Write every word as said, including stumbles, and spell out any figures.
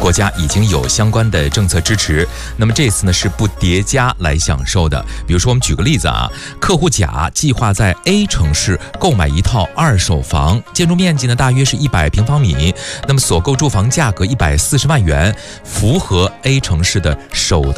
国家已经有相关的政策支持。那么这次呢是不叠加来享受的。比如说我们举个例子啊，客户甲计划在 A 城市购买一套二手房，建筑面积呢大约是一百平方米，那么所购住房价格一百四十万元，符合 A 城市的首